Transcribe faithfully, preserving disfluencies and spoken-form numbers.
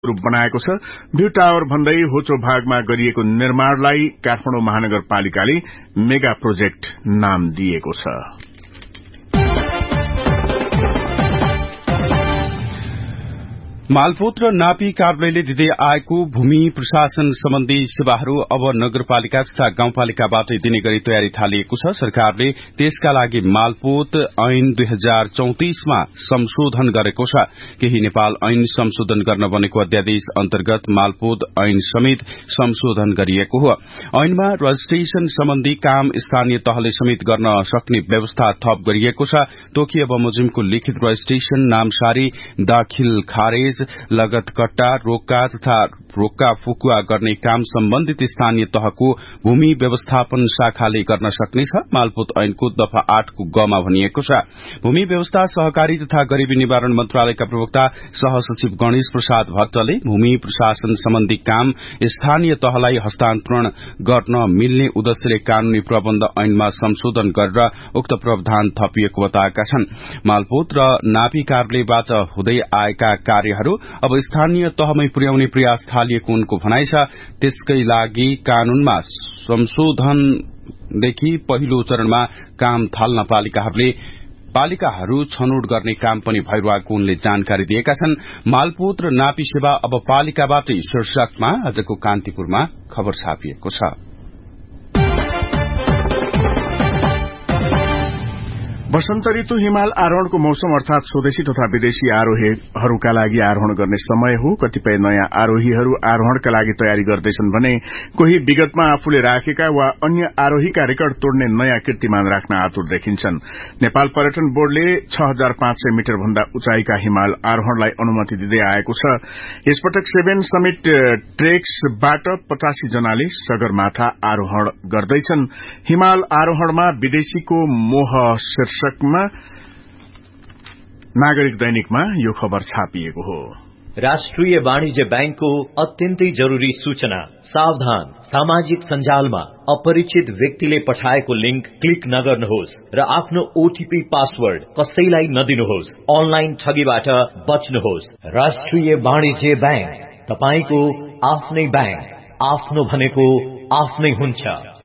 रूप बनाएको छ। भ्यू टावर भन्दै होचो भागमा गरिएको निर्माणलाई काठमाडौँ महानगरपालिकाले मेगा प्रोजेक्ट नाम दिएको छ। मालपोत र नापी कार्यालयले दिँदै आएको भूमि प्रशासन सम्बन्धी सेवाहरू अब नगरपालिका तथा गाउँपालिकाबाट दिने गरी तयारी थालिएको छ। सरकारले त्यसका लागि मालपोत ऐन दुई हजार चौतिसमा संशोधन गरेको छ। केही नेपाल ऐन संशोधन गर्न बनेको अध्यादेश अन्तर्गत मालपोत ऐन समेत संशोधन गरिएको हो। ऐनमा रजिस्ट्रेशन सम्बन्धी काम स्थानीय तहले समेत गर्न सक्ने व्यवस्था थप गरिएको छ। तोकिया बमोजिमको लिखित रजिस्ट्रेशन, नामसारी, दाखिल खारेज, लगत कट्टा, रोक्का तथा रोक्का फुकुवा गर्ने काम सम्बन्धित स्थानीय तहको भूमि व्यवस्थापन शाखाले गर्न सक्नेछ। मालपोत ऐनको दफा आठको गमा भनिएको छ। भूमि व्यवस्था, सहकारी तथा गरीबी निवारण मन्त्रालयका प्रवक्ता सहसचिव गणेश प्रसाद भट्टले भूमि प्रशासन सम्बन्धी काम स्थानीय तहलाई हस्तान्तरण गर्न मिल्ने उद्देश्यले कानूनी प्रबन्ध ऐनमा संशोधन गरेर उक्त प्रावधान थपिएको बताएका छन्। मालपोत र नापी कार्यालयबाट हुँदै आएका कार्यहरू अब स्थानीय तहमै पुर्याउने प्रयास थालिएको उनको भनाइ छ। त्यसकै लागि कानूनमा संशोधनदेखि पहिलो चरणमा काम थाल्न पालिकाहरूले पालिकाहरू छनौट गर्ने काम पनि भइरहेको उनले जानकारी दिएका छन्। मालपोत र नापी सेवा अब पालिकाबाटै शीर्षकमा आजको कान्तिपुरमा खबर छापिएको छ। वसन्त ऋतु हिमाल आरोहणको मौसम अर्थात स्वदेशी तथा विदेशी आरोहीहरूका लागि आरोहण गर्ने समय हो। कतिपय नयाँ आरोहीहरू आरोहणका लागि तयारी गर्दैछन् भने कोही विगतमा आफूले राखेका वा अन्य आरोहीका रेकर्ड तोड्ने नयाँ कीर्तिमान राख्न आतुर देखिन्छन्। नेपाल पर्यटन बोर्डले छ हजार पाँच सय मिटर भन्दा उचाइका हिमाल आरोहणलाई अनुमति दिँदै आएको छ। यसपटक सेभेन समिट ट्रेक्सबाट पचासी जनाले सगरमाथा आरोहण गर्दैछन्। हिमाल आरोहणमा विदेशीको मोह शीर्षकमा नागरिक दैनिकमा यो खबर छापिएको हो। राष्ट्रिय वाणिज्य बैंकको अत्यन्तै जरूरी सूचना, सावधान, सामाजिक सञ्जालमा अपरिचित व्यक्तिले पठाएको लिंक क्लिक नगर्नुहोस् र आफ्नो ओटीपी पासवर्ड कसैलाई नदिनुहोस्। अनलाइन ठगीबाट बच्नुहोस्। राष्ट्रिय वाणिज्य बैंक, तपाईको आफ्नै बैंक, आफ्नो भनेको आफ्नै हुन्छ।